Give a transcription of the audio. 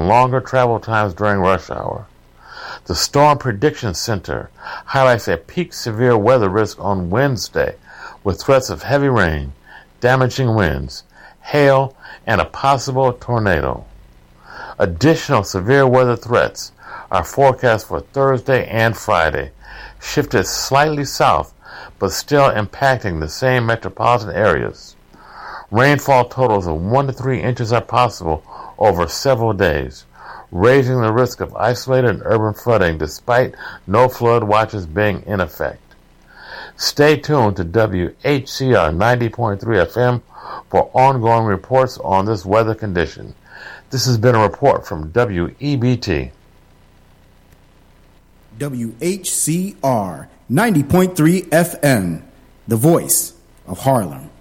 longer travel times during rush hour. The Storm Prediction Center highlights a peak severe weather risk on Wednesday with threats of heavy rain, damaging winds, hail, and a possible tornado. Additional severe weather threats are forecast for Thursday and Friday, shifted slightly south but still impacting the same metropolitan areas. Rainfall totals of 1 to 3 inches are possible over several days, raising the risk of isolated and urban flooding despite no flood watches being in effect. Stay tuned to WHCR 90.3 FM for ongoing reports on this weather condition. This has been a report from WEBT. WHCR 90.3 FM, the voice of Harlem.